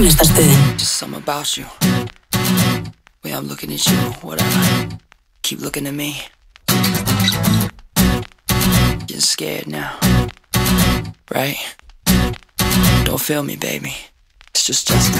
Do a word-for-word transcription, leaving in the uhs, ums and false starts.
Tónlistarstöðin. Just something about you. Way I'm looking at you, whatever. Keep looking at me. Getting scared now. Right? Don't feel me, baby. It's just Justin.